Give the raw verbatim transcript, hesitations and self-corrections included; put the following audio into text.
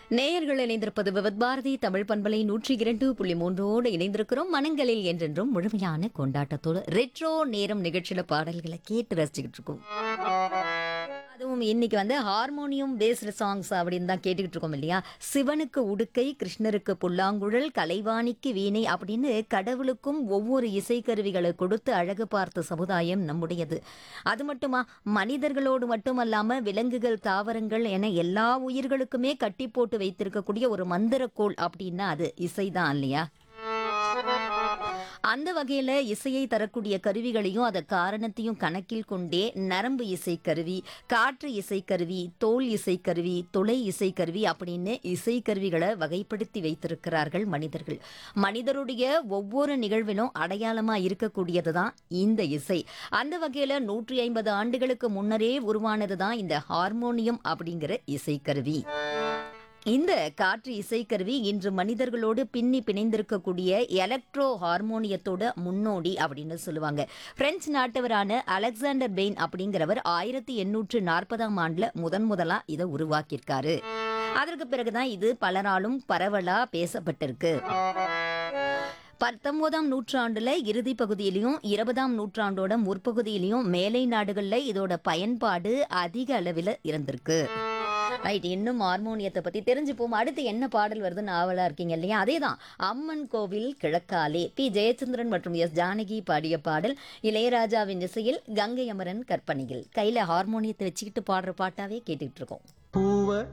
நேயர்கள் இணைந்திருப்பது விவத் பாரதி தமிழ் பண்பலை நூற்றி இரண்டு புள்ளி மூன்றோடு இணைந்திருக்கிறோம். மனங்களில் என்றென்றும் முழுமையான கொண்டாட்டத்தோடு ரெட்ரோ நேரம் நிகழ்ச்சியில பாடல்களை கேட்டு ரசிச்சுக்கிட்டு இருக்கோம். அதுவும் இன்னைக்கு வந்து ஹார்மோனியம் பேஸ்டு சாங்ஸ் அப்படின்னு தான் கேட்டுக்கிட்டு இருக்கோம் இல்லையா. சிவனுக்கு உடுக்கை, கிருஷ்ணருக்கு புல்லாங்குழல், கலைவாணிக்கு வீணை அப்படின்னு கடவுளுக்கும் ஒவ்வொரு இசைக்கருவிகளை கொடுத்து அழகு பார்த்த சமுதாயம் நம்முடையது. அது மட்டுமா, மனிதர்களோடு மட்டுமல்லாம விலங்குகள், தாவரங்கள் என எல்லா உயிர்களுக்குமே கட்டி போட்டு வைத்திருக்கக்கூடிய ஒரு மந்திரக்கோள் அப்படின்னா அது இசைதான் இல்லையா. அந்த வகையில இசையை தரக்கூடிய கருவிகளையும் அத காரணத்தையும் கணக்கில் கொண்டே நரம்பு இசைக்கருவி, காற்று இசைக்கருவி, தோல் இசைக்கருவி, துளை இசைக்கருவி அப்படின்னு இசைக்கருவிகளை வகைப்படுத்தி வைத்திருக்கிறார்கள் மனிதர்கள். மனிதருடைய ஒவ்வொரு நிகழ்விலும் அடையாளமா இருக்கக்கூடியதுதான் இந்த இசை. அந்த வகையில நூற்றி ஐம்பது ஆண்டுகளுக்கு முன்னரே உருவானதுதான் இந்த ஹார்மோனியம் அப்படிங்கிற இசைக்கருவி. இந்த காற்று இசைக்கருவி இன்று மனிதர்களோடு பின்னி பிணைந்திருக்கக்கூடிய எலக்ட்ரோ ஹார்மோனியத்தோட முன்னோடி அப்படின்னு சொல்லுவாங்க. பிரெஞ்சு நாட்டவரான அலெக்சாண்டர் பெயின் அப்படிங்கிறவர் ஆயிரத்தி எண்ணூற்று நாற்பதாம் ஆண்டுல முதன் முதலா இதை உருவாக்கியிருக்காரு. அதற்கு பிறகுதான் இது பலராலும் பரவலா பேசப்பட்டிருக்கு. பத்தொன்பதாம் நூற்றாண்டுல இறுதி பகுதியிலையும் இருபதாம் நூற்றாண்டோட முற்பகுதியிலையும் மேலை நாடுகள்ல இதோட பயன்பாடு அதிக அளவில் இருந்திருக்கு. ரைட், இன்னும் ஹார்மோனியத்தை பத்தி தெரிஞ்சுப்போம். அடுத்து என்ன பாடல் வருதுன்னு ஆவலா இருக்கீங்க இல்லையா. அதேதான் அம்மன் கோவில் கிழக்காலே, பி ஜெயச்சந்திரன் மற்றும் எஸ் ஜானகி பாடிய பாடல். இளையராஜாவின் இசையில், கங்கை அமரன் கற்பனையில். கையில ஹார்மோனியத்தை வச்சுக்கிட்டு பாடுற பாட்டாவே கேட்டுக்கிட்டு இருக்கோம். பூவ